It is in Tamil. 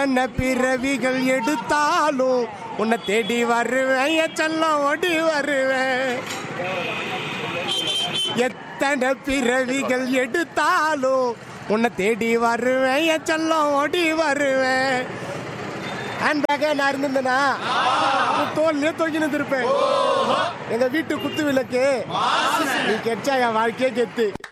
எத்தனை பிறவிகள் எடுத்தாலும் உன்னை தேடி வருவேன் என் செல்லம் ஓடி வருவேன். எத்தனை பிறவிகள் எடுத்தாலும் உன்னை தேடி வருவேன் என் செல்லம் ஓடி வருவேன். ஹேண்ட் பேக்கே நான் இருந்திருந்தேனா தோல்லையே தொங்கினு இருப்பேன். எங்க வீட்டு குத்து விளக்கு நீ கெச்சா என் வாழ்க்கையே கெத்து.